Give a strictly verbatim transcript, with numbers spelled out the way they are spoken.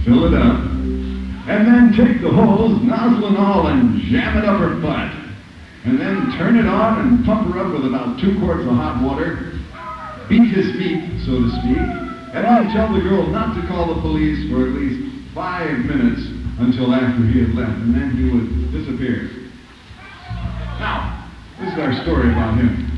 fill it up, and then take the hose, nozzle and all, and jam it up her butt. And then turn it on and pump her up with about two quarts of hot water, beat his meat, so to speak, and then tell the girl not to call the police for at least five minutes until after he had left, and then he would disappear. Now, this is our story about him.